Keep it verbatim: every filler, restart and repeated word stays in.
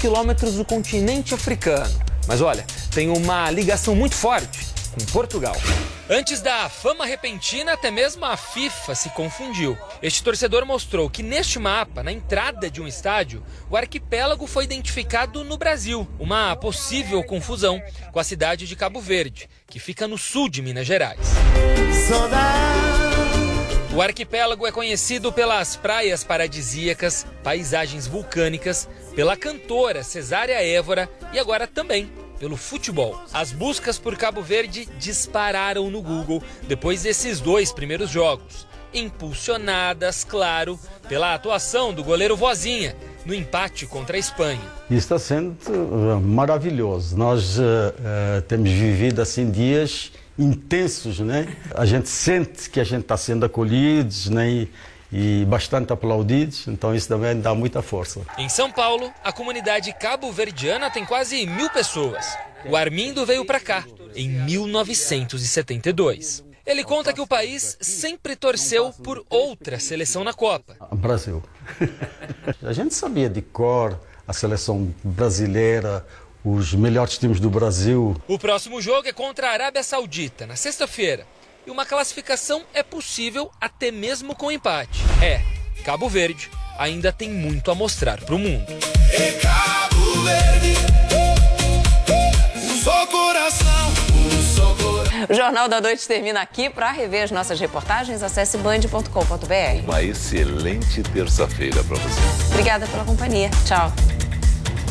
quilômetros do continente africano. Mas olha, tem uma ligação muito forte com Portugal. Antes da fama repentina, até mesmo a FIFA se confundiu. Este torcedor mostrou que neste mapa, na entrada de um estádio, o arquipélago foi identificado no Brasil. Uma possível confusão com a cidade de Cabo Verde, que fica no sul de Minas Gerais. O arquipélago é conhecido pelas praias paradisíacas, paisagens vulcânicas, pela cantora Cesária Évora e agora também pelo futebol. As buscas por Cabo Verde dispararam no Google depois desses dois primeiros jogos, impulsionadas, claro, pela atuação do goleiro Vozinha no empate contra a Espanha. Isso está sendo uh, maravilhoso. Nós uh, uh, temos vivido assim dias intensos, né? A gente sente que a gente está sendo acolhidos, né? E, e bastante aplaudidos, então isso também dá muita força. Em São Paulo, a comunidade cabo-verdiana tem quase mil pessoas. O Armindo veio para cá em mil novecentos e setenta e dois. Ele conta que o país sempre torceu por outra seleção na Copa. Brasil. A gente sabia de cor a seleção brasileira, os melhores times do Brasil. O próximo jogo é contra a Arábia Saudita, na sexta-feira. E uma classificação é possível até mesmo com empate. É, Cabo Verde ainda tem muito a mostrar para o mundo. Em Cabo Verde, um só coração, um só coração. O Jornal da Noite termina aqui. Para rever as nossas reportagens, acesse band ponto com ponto br. Uma excelente terça-feira para você. Obrigada pela companhia. Tchau.